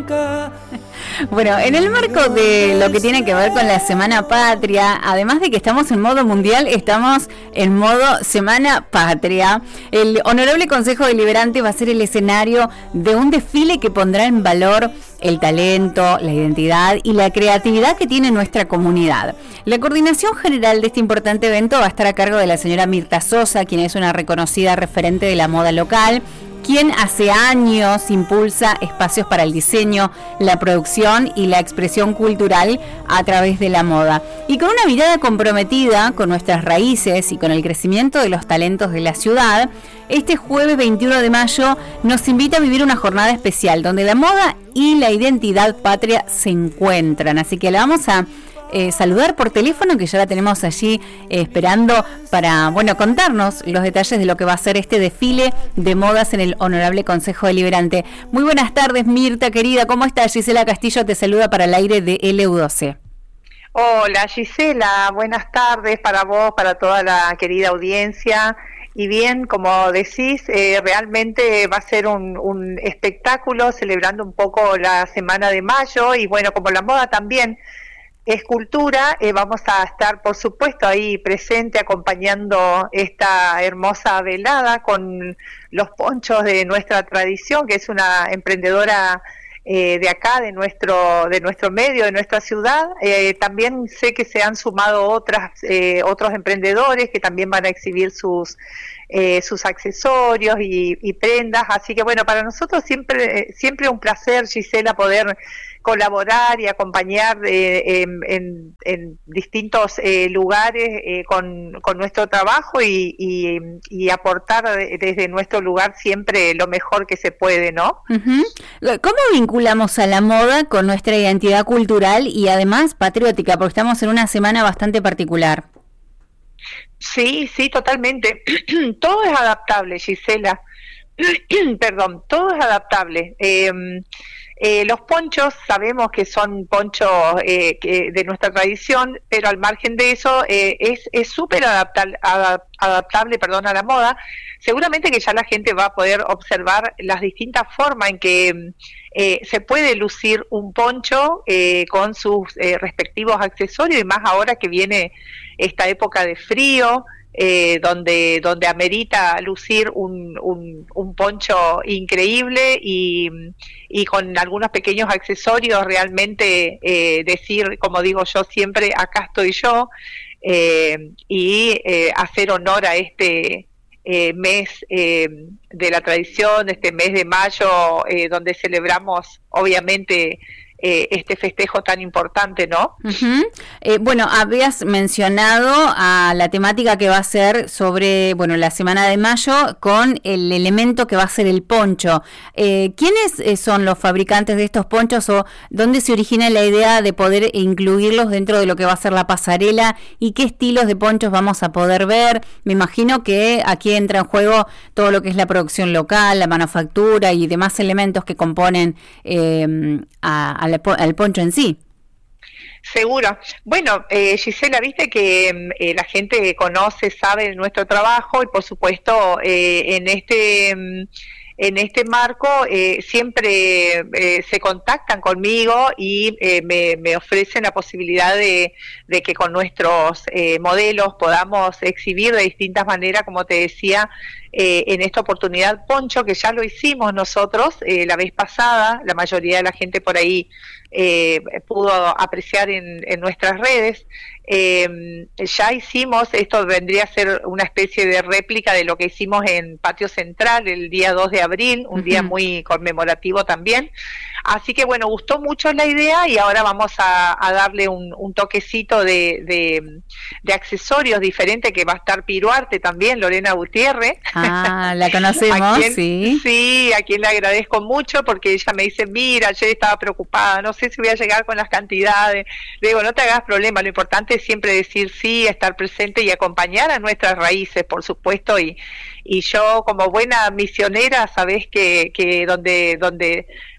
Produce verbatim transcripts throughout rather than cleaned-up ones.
blanca. Bueno, en el marco de lo que tiene que ver con la Semana Patria, además de que estamos en modo mundial, estamos en modo Semana Patria. El Honorable Consejo Deliberante va a ser el escenario de un desfile que pondrá en valor el talento, la identidad y la creatividad que tiene nuestra comunidad. La coordinación general de este importante evento va a estar a cargo de la señora Mirta Sosa, quien es una reconocida referente de la moda local, quien hace años impulsa espacios para el diseño, la producción y la expresión cultural a través de la moda. Y con una mirada comprometida con nuestras raíces y con el crecimiento de los talentos de la ciudad, este jueves veintiuno de mayo nos invita a vivir una jornada especial donde la moda y la identidad patria se encuentran. Así que la vamos a Eh, saludar por teléfono, que ya la tenemos allí eh, esperando para, bueno, contarnos los detalles de lo que va a ser este desfile de modas en el Honorable Consejo Deliberante. Muy buenas tardes, Mirta, querida, ¿cómo estás? Gisela Castillo te saluda para el aire de L U doce. Hola, Gisela, buenas tardes para vos, para toda la querida audiencia. Y bien, como decís, eh, realmente va a ser un, un espectáculo celebrando un poco la Semana de Mayo, y bueno, como la moda también es cultura, eh, vamos a estar por supuesto ahí presente acompañando esta hermosa velada con los ponchos de nuestra tradición, que es una emprendedora eh, de acá, de nuestro de nuestro medio, de nuestra ciudad. Eh, también sé que se han sumado otras eh, otros emprendedores que también van a exhibir sus eh, sus accesorios y, y prendas, así que bueno, para nosotros siempre siempre un placer, Gisela, poder colaborar y acompañar eh, en, en, en distintos eh, lugares eh, con, con nuestro trabajo y, y, y aportar desde nuestro lugar siempre lo mejor que se puede, ¿no? Uh-huh. ¿Cómo vinculamos a la moda con nuestra identidad cultural y además patriótica? Porque estamos en una semana bastante particular. Sí, sí, totalmente. Todo es adaptable, Gisela. Perdón, todo es adaptable. Eh, Eh, los ponchos sabemos que son ponchos eh, que de nuestra tradición, pero al margen de eso eh, es súper adaptable, adap, adaptable perdón, a la moda. Seguramente que ya la gente va a poder observar las distintas formas en que eh, se puede lucir un poncho eh, con sus eh, respectivos accesorios, y más ahora que viene esta época de frío, Eh, donde donde amerita lucir un, un, un poncho increíble y, y con algunos pequeños accesorios realmente eh, decir, como digo yo siempre, acá estoy yo, eh, y eh, hacer honor a este eh, mes eh, de la tradición, este mes de mayo, eh, donde celebramos obviamente Eh, este festejo tan importante, ¿no? Uh-huh. Eh, bueno, habías mencionado a la temática que va a ser sobre, bueno, la Semana de Mayo con el elemento que va a ser el poncho. Eh, ¿Quiénes eh, son los fabricantes de estos ponchos o dónde se origina la idea de poder incluirlos dentro de lo que va a ser la pasarela y qué estilos de ponchos vamos a poder ver? Me imagino que aquí entra en juego todo lo que es la producción local, la manufactura y demás elementos que componen eh, a, a al poncho en sí. Seguro. Bueno, eh, Gisela, viste que eh, la gente conoce, sabe nuestro trabajo y por supuesto eh, en este en este marco eh, siempre eh, se contactan conmigo y eh, me, me ofrecen la posibilidad de, de que con nuestros eh, modelos podamos exhibir de distintas maneras, como te decía, eh, en esta oportunidad poncho, que ya lo hicimos nosotros eh, la vez pasada. La mayoría de la gente por ahí eh, pudo apreciar en, en nuestras redes. Eh, ya hicimos, esto vendría a ser una especie de réplica de lo que hicimos en Patio Central el día dos de abril, un uh-huh. día muy conmemorativo también. Así que bueno, gustó mucho la idea y ahora vamos a, a darle un, un toquecito de, de, de accesorios diferentes, que va a estar Piruarte también, Lorena Gutiérrez. Ah, la conocemos, quien, sí. Sí, a quien le agradezco mucho porque ella me dice, mira, ayer estaba preocupada, no sé si voy a llegar con las cantidades. Le digo, no te hagas problema, lo importante es siempre decir sí, estar presente y acompañar a nuestras raíces, por supuesto, y y yo como buena misionera, sabés que, que donde donde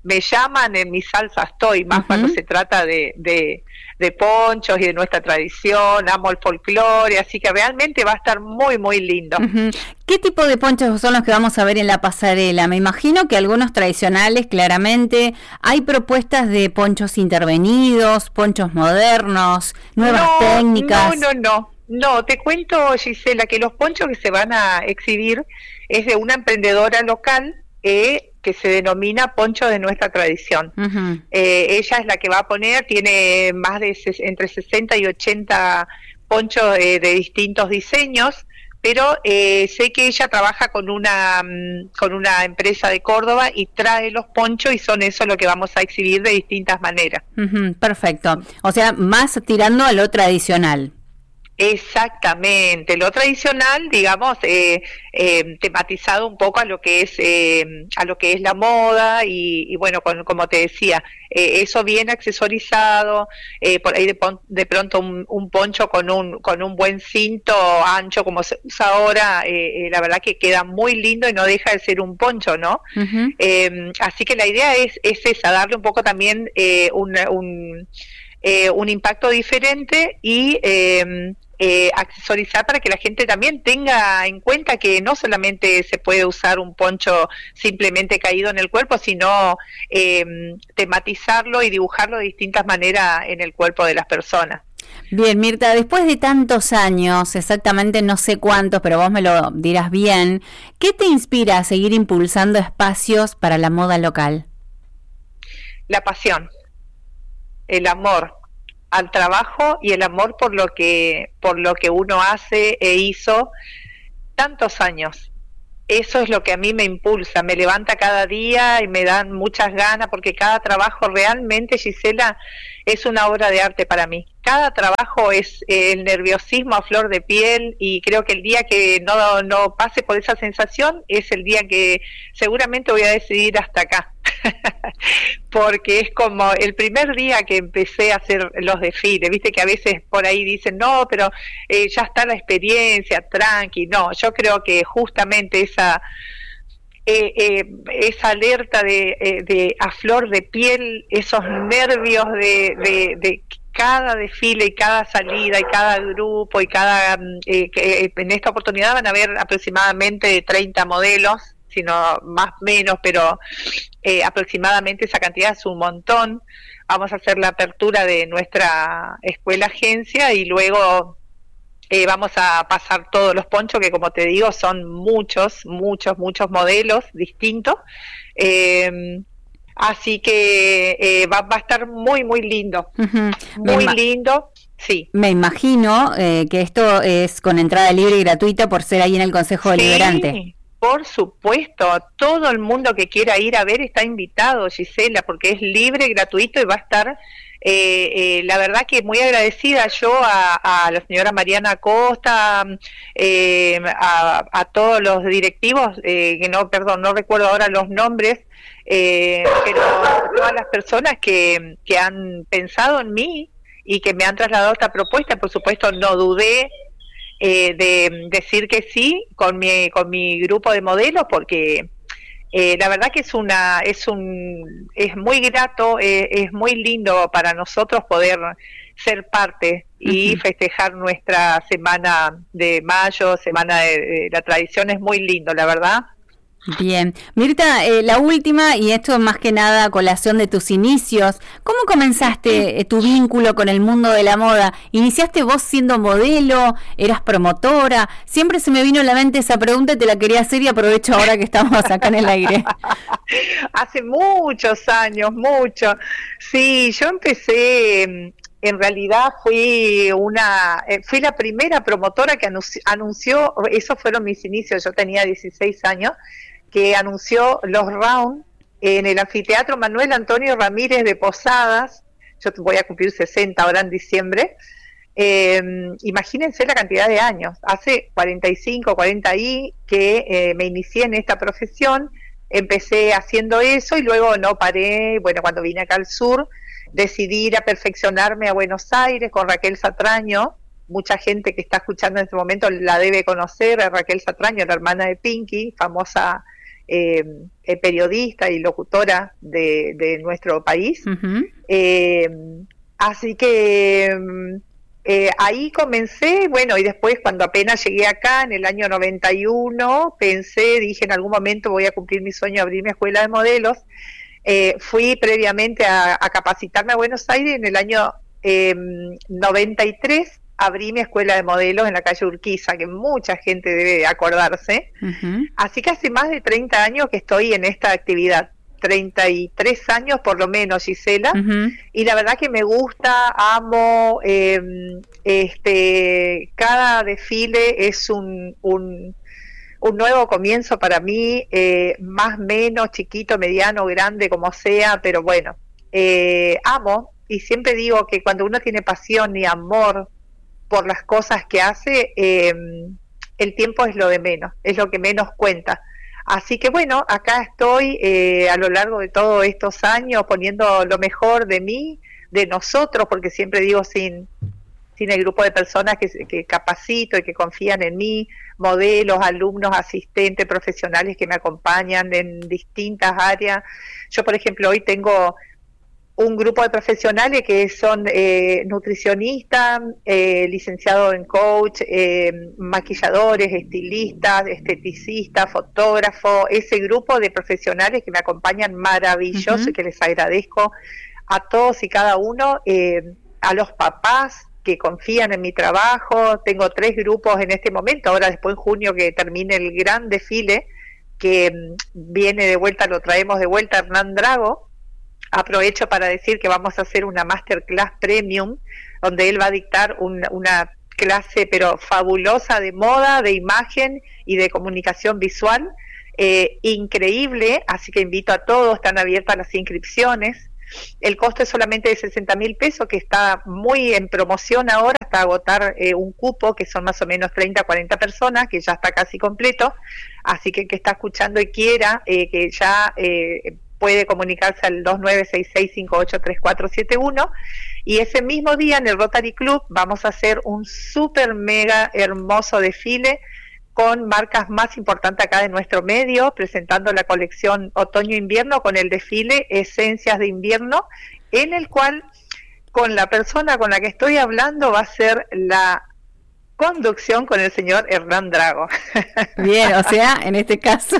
me llaman, en mi salsa estoy, más uh-huh. cuando se trata de, de, de ponchos y de nuestra tradición, amo el folclore, así que realmente va a estar muy, muy lindo. Uh-huh. ¿Qué tipo de ponchos son los que vamos a ver en la pasarela? Me imagino que algunos tradicionales, claramente. ¿Hay propuestas de ponchos intervenidos, ponchos modernos, nuevas no, técnicas? No, no, no. No, te cuento, Gisela, que los ponchos que se van a exhibir es de una emprendedora local eh, que se denomina Poncho de Nuestra Tradición. Uh-huh. Eh, ella es la que va a poner, tiene más de entre sesenta y ochenta ponchos eh, de distintos diseños, pero eh, sé que ella trabaja con una con una empresa de Córdoba y trae los ponchos y son eso lo que vamos a exhibir de distintas maneras. Uh-huh, perfecto. O sea, más tirando a lo tradicional. Exactamente, lo tradicional, digamos, eh, eh, tematizado un poco a lo que es eh, a lo que es la moda y, y bueno, con, como te decía, eh, eso bien accesorizado, eh, por ahí de, de pronto un, un poncho con un con un buen cinto ancho como se usa ahora, eh, eh, la verdad que queda muy lindo y no deja de ser un poncho, ¿no? Uh-huh. Eh, así que la idea es, es esa, darle un poco también eh, un, un Eh, un impacto diferente y eh, eh, accesorizar para que la gente también tenga en cuenta que no solamente se puede usar un poncho simplemente caído en el cuerpo, sino eh, tematizarlo y dibujarlo de distintas maneras en el cuerpo de las personas. Bien, Mirta, después de tantos años, exactamente no sé cuántos, pero vos me lo dirás bien, ¿qué te inspira a seguir impulsando espacios para la moda local? La pasión. El amor al trabajo y el amor por lo que por lo que uno hace e hizo tantos años. Eso es lo que a mí me impulsa, me levanta cada día y me dan muchas ganas, porque cada trabajo realmente, Gisela, es una obra de arte para mí. Cada trabajo es eh, el nerviosismo a flor de piel, y creo que el día que no, no pase por esa sensación es el día que seguramente voy a decidir hasta acá. Porque es como el primer día que empecé a hacer los desfiles, viste que a veces por ahí dicen, no, pero eh, ya está la experiencia, tranqui. No, yo creo que justamente esa eh, eh, esa alerta de, eh, de a flor de piel, esos nervios de, de, de cada desfile y cada salida y cada grupo y cada eh, que en esta oportunidad van a haber aproximadamente treinta modelos, sino más o menos, pero eh, aproximadamente esa cantidad es un montón. Vamos a hacer la apertura de nuestra escuela agencia y luego eh, vamos a pasar todos los ponchos, que como te digo son muchos, muchos, muchos modelos distintos. Eh, así que eh, va, va a estar muy, muy lindo. Uh-huh. Muy ma- lindo. Sí. Me imagino eh, que esto es con entrada libre y gratuita por ser ahí en el Consejo Sí. Deliberante. Por supuesto, todo el mundo que quiera ir a ver está invitado, Gisela, porque es libre, gratuito y va a estar, eh, eh, la verdad que muy agradecida yo a, a la señora Mariana Costa, eh, a, a todos los directivos, eh, que no, perdón, no recuerdo ahora los nombres, eh, pero todas las personas que, que han pensado en mí y que me han trasladado esta propuesta. Por supuesto, no dudé Eh, de decir que sí con mi con mi grupo de modelos, porque eh, la verdad que es una es un es muy grato, eh, es muy lindo para nosotros poder ser parte y uh-huh. festejar nuestra semana de mayo, semana de, de la tradición. Es muy lindo, la verdad. Bien, Mirta, eh, la última, y esto más que nada a colación de tus inicios, ¿cómo comenzaste eh, tu vínculo con el mundo de la moda? ¿Iniciaste vos siendo modelo? ¿Eras promotora? Siempre se me vino a la mente esa pregunta y te la quería hacer y aprovecho ahora que estamos acá en el aire. Hace muchos años, mucho. Sí, yo empecé... En realidad fui una, eh, fui la primera promotora que anunció, anunció, esos fueron mis inicios, yo tenía dieciséis años, que anunció los rounds en el anfiteatro Manuel Antonio Ramírez de Posadas. Yo voy a cumplir sesenta ahora en diciembre. Eh, imagínense la cantidad de años, hace cuarenta y cinco, cuarenta y que eh, me inicié en esta profesión. Empecé haciendo eso y luego no paré. Bueno, cuando vine acá al sur, decidí ir a perfeccionarme a Buenos Aires con Raquel Satraño. Mucha gente que está escuchando en este momento la debe conocer, a Raquel Satraño, la hermana de Pinky, famosa eh, eh, periodista y locutora de, de nuestro país. Uh-huh. eh, así que eh, ahí comencé, bueno, y después cuando apenas llegué acá en el año noventa y uno, pensé, dije en algún momento voy a cumplir mi sueño de abrir mi escuela de modelos. Eh, fui previamente a, a capacitarme a Buenos Aires en el año eh, noventa y tres. Abrí mi escuela de modelos en la calle Urquiza, que mucha gente debe acordarse. Uh-huh. Así que hace más de treinta años que estoy en esta actividad, treinta y tres años por lo menos, Gisela, uh-huh. y la verdad que me gusta, amo, eh, este, cada desfile es un, un, un nuevo comienzo para mí, eh, más, menos, chiquito, mediano, grande, como sea, pero bueno, eh, amo, y siempre digo que cuando uno tiene pasión y amor por las cosas que hace, eh, el tiempo es lo de menos, es lo que menos cuenta. Así que bueno, acá estoy eh, a lo largo de todos estos años poniendo lo mejor de mí, de nosotros, porque siempre digo sin, sin el grupo de personas que, que capacito y que confían en mí, modelos, alumnos, asistentes, profesionales que me acompañan en distintas áreas. Yo, por ejemplo, hoy tengo un grupo de profesionales que son eh, nutricionistas, eh, licenciados en coach, eh, maquilladores, estilistas, esteticistas, fotógrafos, ese grupo de profesionales que me acompañan maravilloso, uh-huh. y que les agradezco a todos y cada uno, eh, a los papás que confían en mi trabajo. Tengo tres grupos en este momento, ahora después en junio que termine el gran desfile, que um, viene de vuelta, lo traemos de vuelta Hernán Drago. Aprovecho para decir que vamos a hacer una masterclass premium, donde él va a dictar un, una clase pero fabulosa de moda, de imagen y de comunicación visual, eh, increíble, así que invito a todos, están abiertas las inscripciones. El costo es solamente de sesenta mil pesos, que está muy en promoción ahora, hasta agotar eh, un cupo, que son más o menos treinta, cuarenta personas, que ya está casi completo, así que el que está escuchando y quiera, eh, que ya... Eh, puede comunicarse al dos nueve seis seis cinco ocho tres cuatro siete uno, y ese mismo día en el Rotary Club vamos a hacer un súper mega hermoso desfile con marcas más importantes acá de nuestro medio, presentando la colección otoño-invierno con el desfile Esencias de Invierno, en el cual con la persona con la que estoy hablando va a ser la conducción con el señor Hernán Drago. Bien, o sea, en este caso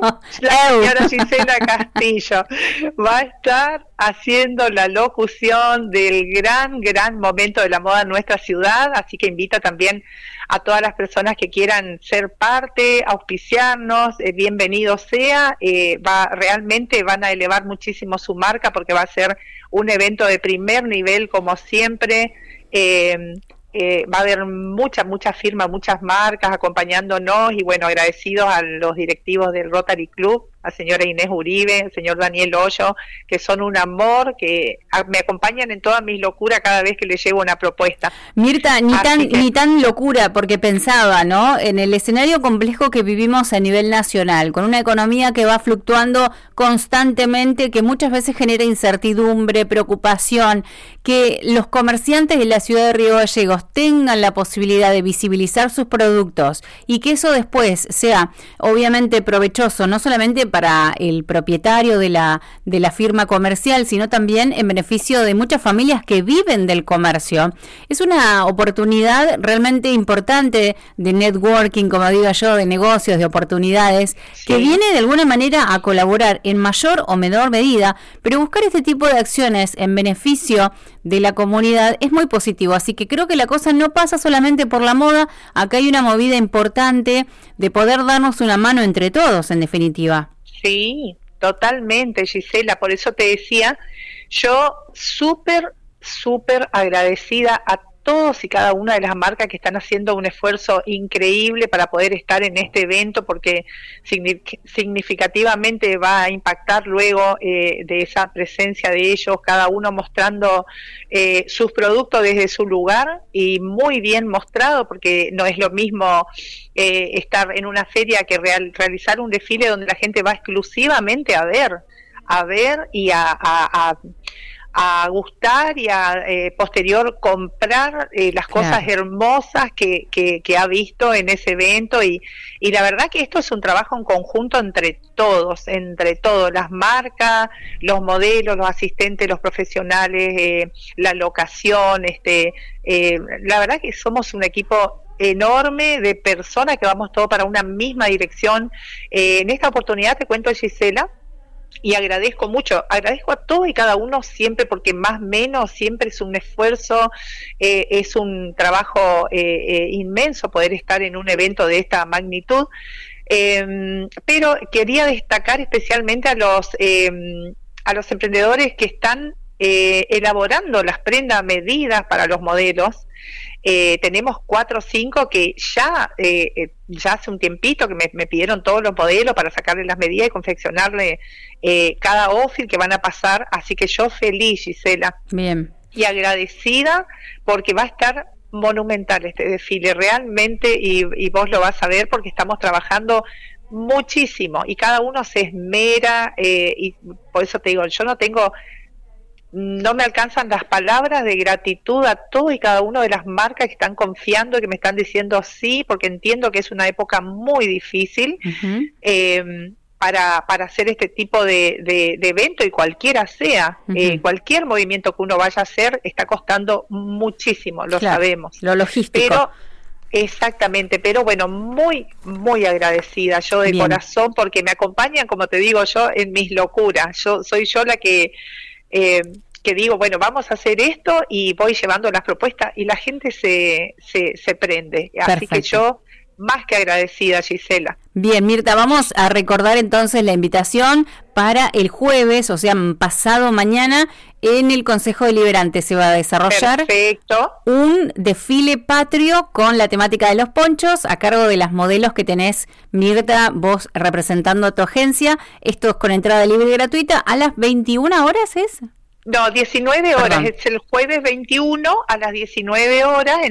la señora Gisela Castillo va a estar haciendo la locución del gran, gran momento de la moda en nuestra ciudad, así que invita también a todas las personas que quieran ser parte, auspiciarnos, eh, bienvenido sea, eh, va realmente van a elevar muchísimo su marca, porque va a ser un evento de primer nivel como siempre. eh, Eh, va a haber muchas, muchas firmas, muchas marcas acompañándonos, y bueno, agradecidos a los directivos del Rotary Club, a señora Inés Uribe, al señor Daniel Hoyo, que son un amor, que a, me acompañan en todas mis locuras cada vez que les llevo una propuesta. Mirta, ni Así tan que... ni tan locura, porque pensaba, ¿no?, en el escenario complejo que vivimos a nivel nacional, con una economía que va fluctuando constantemente, que muchas veces genera incertidumbre, preocupación, que los comerciantes de la ciudad de Río Gallegos tengan la posibilidad de visibilizar sus productos y que eso después sea obviamente provechoso, no solamente para el propietario de la de la firma comercial, sino también en beneficio de muchas familias que viven del comercio. Es una oportunidad realmente importante de networking, como digo yo, de negocios, de oportunidades, sí, que viene de alguna manera a colaborar en mayor o menor medida, pero buscar este tipo de acciones en beneficio de la comunidad es muy positivo, así que creo que la cosa no pasa solamente por la moda, acá hay una movida importante de poder darnos una mano entre todos, en definitiva. Sí, totalmente, Gisela, por eso te decía, yo súper, súper agradecida a todos y cada una de las marcas que están haciendo un esfuerzo increíble para poder estar en este evento, porque significativamente va a impactar luego eh, de esa presencia de ellos, cada uno mostrando eh, sus productos desde su lugar y muy bien mostrado, porque no es lo mismo eh, estar en una feria que real, realizar un desfile donde la gente va exclusivamente a ver, a ver y a... a, a a gustar y a eh, posterior comprar eh, las Claro. cosas hermosas que, que, que ha visto en ese evento y, y la verdad que esto es un trabajo en conjunto entre todos, entre todos, las marcas, los modelos, los asistentes, los profesionales, eh, la locación, este, eh, la verdad que somos un equipo enorme de personas que vamos todos para una misma dirección. Eh, en esta oportunidad te cuento, Gisela, y agradezco mucho, agradezco a todos y cada uno siempre, porque más o menos siempre es un esfuerzo, eh, es un trabajo eh, eh, inmenso poder estar en un evento de esta magnitud, eh, pero quería destacar especialmente a los, eh, a los emprendedores que están eh, elaborando las prendas medidas para los modelos. Eh, tenemos cuatro o cinco que ya eh, eh, ya hace un tiempito que me, me pidieron todos los modelos para sacarle las medidas y confeccionarle eh, cada outfit que van a pasar, así que yo feliz, Gisela. Bien. Y agradecida porque va a estar monumental este desfile realmente, y, y vos lo vas a ver porque estamos trabajando muchísimo y cada uno se esmera, eh, y por eso te digo, yo no tengo no me alcanzan las palabras de gratitud a todo y cada una de las marcas que están confiando y que me están diciendo sí, porque entiendo que es una época muy difícil uh-huh. eh, para, para hacer este tipo de, de, de evento, y cualquiera sea, uh-huh. eh, cualquier movimiento que uno vaya a hacer está costando muchísimo, lo claro, sabemos. Lo logístico. Pero, exactamente, pero bueno, muy, muy agradecida yo de Bien. corazón, porque me acompañan, como te digo yo, en mis locuras. Yo soy yo la que... Eh, que digo, bueno, vamos a hacer esto, y voy llevando las propuestas y la gente se, se, se prende. Perfecto. Así que yo, más que agradecida, Gisela. Bien, Mirta, vamos a recordar entonces la invitación para el jueves, o sea, pasado mañana, en el Consejo Deliberante se va a desarrollar Perfecto. un desfile patrio con la temática de los ponchos, a cargo de las modelos que tenés, Mirta, vos representando a tu agencia. Esto es con entrada libre y gratuita a las veintiuna horas, ¿es? No, diecinueve horas, Perdón. Es el jueves veintiuno a las diecinueve horas.